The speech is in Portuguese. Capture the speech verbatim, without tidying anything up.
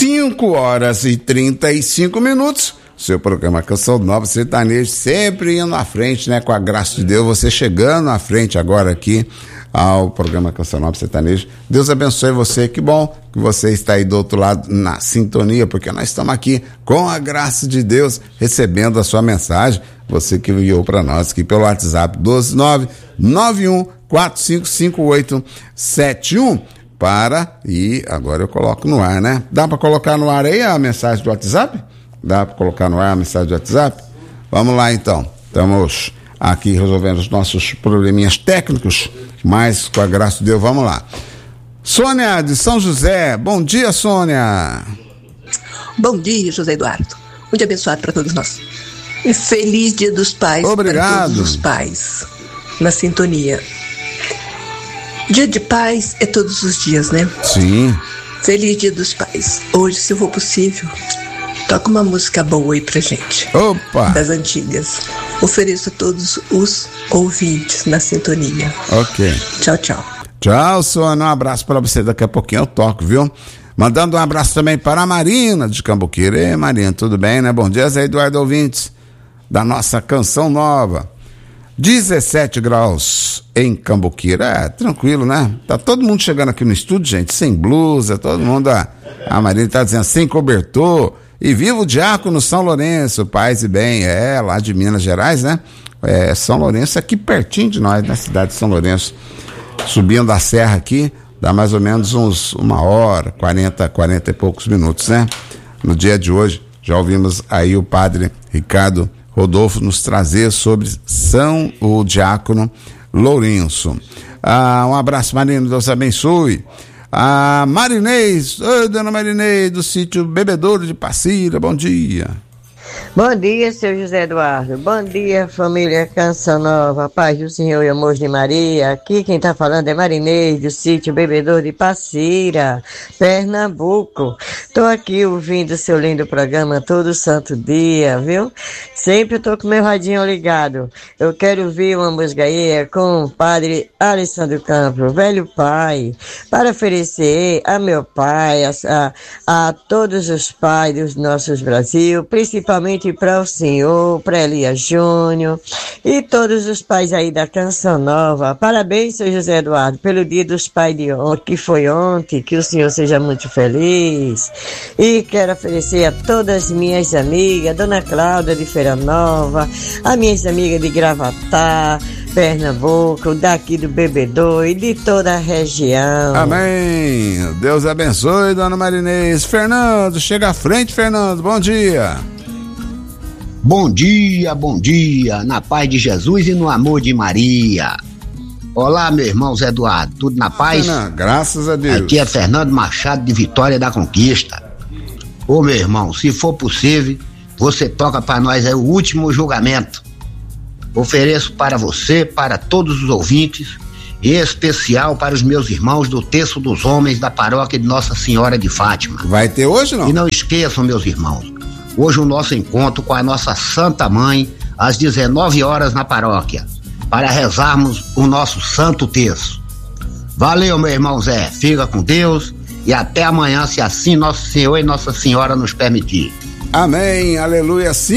cinco horas e trinta e cinco minutos. Seu programa Canção Nova Sertanejo, sempre indo à frente, né? Com a graça de Deus, você chegando à frente agora aqui ao programa Canção Nova Sertanejo. Deus abençoe você, que bom que você está aí do outro lado na sintonia, porque nós estamos aqui com a graça de Deus, recebendo a sua mensagem. Você que enviou para nós aqui pelo WhatsApp doze nove nove um quatro cinco cinco oito sete um. Para, e agora eu coloco no ar, né? Dá para colocar no ar aí a mensagem do WhatsApp? Dá para colocar no ar a mensagem do WhatsApp? Vamos lá então. Estamos aqui resolvendo os nossos probleminhas técnicos, mas com a graça de Deus, vamos lá. Sônia de São José, bom dia, Sônia. Bom dia, José Eduardo. Um dia abençoado para todos nós. E feliz Dia dos Pais. Obrigado. Para todos os pais na sintonia. Dia de paz é todos os dias, né? Sim. Feliz Dia dos Pais. Hoje, se for possível, toca uma música boa aí pra gente. Opa! Das antigas. Ofereço a todos os ouvintes na sintonia. Ok. Tchau, tchau. Tchau, Sônia. Um abraço para você. Daqui a pouquinho eu toco, viu? Mandando um abraço também para a Marina de Cambuquira. Ei, Marina, tudo bem, né? Bom dia, Zé Eduardo, ouvintes da nossa Canção Nova. dezessete graus em Cambuquira, é tranquilo, né? Tá todo mundo chegando aqui no estúdio, gente, sem blusa, todo mundo, a, a Marina tá dizendo, sem cobertor, e viva o Diácono São Lourenço, paz e bem, é, lá de Minas Gerais, né? É, São Lourenço, aqui pertinho de nós, na cidade de São Lourenço, subindo a serra aqui, dá mais ou menos uns, uma hora, quarenta, quarenta e poucos minutos, né? No dia de hoje, já ouvimos aí o padre Ricardo Rodolfo nos trazer sobre São o Diácono Lourenço. Ah, um abraço, Marina, Deus abençoe. Ah, Marinês, oi, dona Marinês, do sítio Bebedouro de Passira, bom dia. Bom dia, seu José Eduardo. Bom dia, família Canção Nova. Paz do Senhor e amor de Maria. Aqui quem tá falando é Marinês, do sítio Bebedouro de Passira, Pernambuco. Tô aqui ouvindo o seu lindo programa todo santo dia, viu? Sempre tô com meu radinho ligado. Eu quero ouvir uma música aí com o padre Alessandro Campos, velho pai, para oferecer a meu pai, a, a, a todos os pais dos nossos Brasil, principalmente para o senhor, para Elias Júnior e todos os pais aí da Canção Nova. Parabéns, seu José Eduardo, pelo Dia dos Pais de ontem, que foi ontem, que o senhor seja muito feliz. E quero oferecer a todas as minhas amigas, Dona Cláudia de Feira Nova, as minhas amigas de Gravatá, Pernambuco, daqui do Bebedouro e de toda a região. Amém. Deus abençoe, dona Marinês. Fernando, chega à frente, Fernando, bom dia. Bom dia, bom dia, na paz de Jesus e no amor de Maria. Olá, meu irmão Zé Eduardo, tudo na paz? Fernando, graças a Deus. Aqui é Fernando Machado de Vitória da Conquista. Ô meu irmão, se for possível, você toca para nós aí o último julgamento. Ofereço para você, para todos os ouvintes, em especial para os meus irmãos do Terço dos Homens da Paróquia de Nossa Senhora de Fátima. Vai ter hoje, não? E não esqueçam, meus irmãos, hoje o nosso encontro com a nossa Santa Mãe, às dezenove horas na paróquia, para rezarmos o nosso Santo Terço. Valeu, meu irmão Zé, fica com Deus e até amanhã, se assim Nosso Senhor e Nossa Senhora nos permitir. Amém, aleluia.